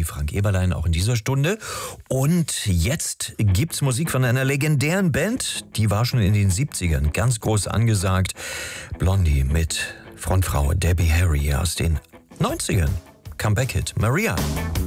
Frank Eberlein auch in dieser Stunde. Und jetzt gibt's Musik von einer legendären Band, die war schon in den 70ern ganz groß angesagt. Blondie mit Frontfrau Debbie Harry aus den 90ern. Comeback-Hit Maria.